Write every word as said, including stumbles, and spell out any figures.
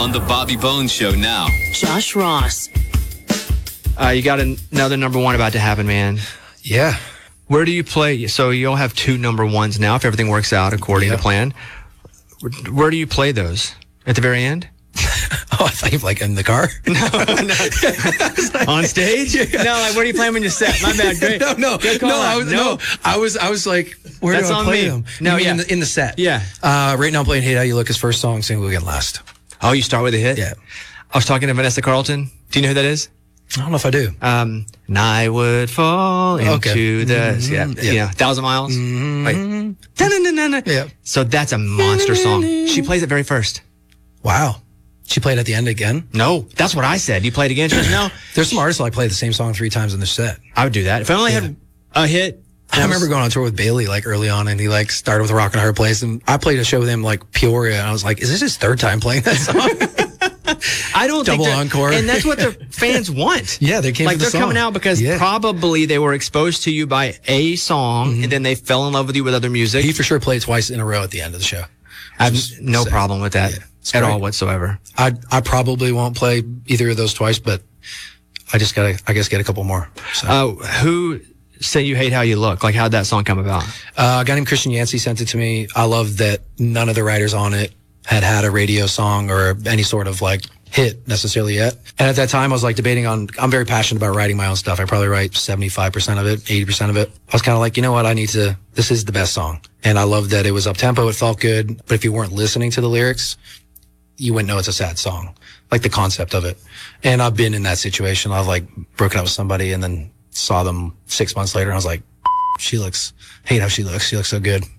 on The Bobby Bones Show now. Josh Ross. Uh, you got an- another number one about to happen, man. Yeah. Where do you play? So you'll have two number ones now if everything works out according Yep. to plan. Where, where do you play those? At the very end? Oh, I thought you were like in the car. On stage? No, like where do you play them in your set? My bad. Great. no, no, Good call no, out. I was, no. I was, I was like, where That's do I on play me. them? No, You mean yeah. in the, in the set. Yeah. Uh, right now, I'm playing "Hate How You Look" as first song, single again last. Oh, you start with a hit? Yeah. I was talking to Vanessa Carlton. Do you know who that is? I don't know if I do. Um, and I would fall into Okay. the Mhm. yeah, Yeah. yeah, thousand miles. Mhm. Like, da-na-na-na-na. Yeah. So that's a monster song. She plays it very first. Wow. She played at the end again. No, that's what I said. You played again. She goes, no. There's some artists that like play the same song three times in their set. I would do that if I only had a hit. I remember going on tour with Bailey like early on, and he like started with "Rock and Hard Place," and I played a show with him like Peoria, and I was like, "Is this his third time playing that song?" I don't Double think that- encore. and that's what the fans want. Yeah, they came like for the they're song. coming out because Yeah. probably they were exposed to you by a song, Mm-hmm. and then they fell in love with you with other music. He for sure played twice in a row at the end of the show. I have Just no say- problem with that Yeah, it's at great. all whatsoever. I I probably won't play either of those twice, but I just gotta I guess get a couple more. So. Uh, who said you hate how you look? Like, how'd that song come about? Uh, a guy named Christian Yancey sent it to me. I love that none of the writers on it had had a radio song or any sort of like hit necessarily yet. And at that time, I was like debating on, I'm very passionate about writing my own stuff. I probably write seventy-five percent of it, eighty percent of it. I was kind of like, you know what? I need to, this is the best song. And I loved that it was up tempo. It felt good. But if you weren't listening to the lyrics, you wouldn't know it's a sad song, like the concept of it. And I've been in that situation. I've like broken up with somebody and then saw them six months later. And I was like, she looks, hate how she looks. She looks so good.